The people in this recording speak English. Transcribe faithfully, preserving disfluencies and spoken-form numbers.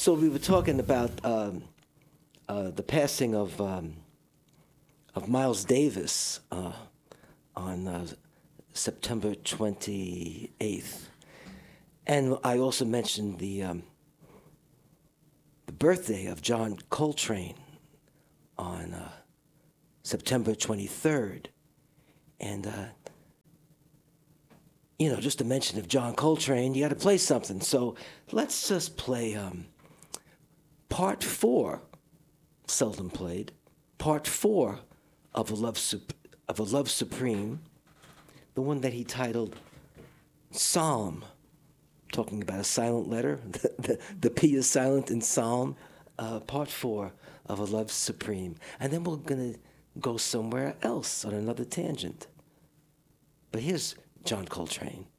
So we were talking about um, uh, the passing of um, of Miles Davis uh, on uh, September twenty-eighth, and I also mentioned the um, the birthday of John Coltrane on uh, September twenty-third, and uh, you know, just to mention of John Coltrane, you got to play something. So let's just play um, part four, seldom played, part four of a love Sup- of a love supreme, the one that he titled Psalm, talking about a silent letter. the, the, the P is silent in Psalm. Uh, part four of a love supreme, and then we're gonna go somewhere else on another tangent. But here's John Coltrane.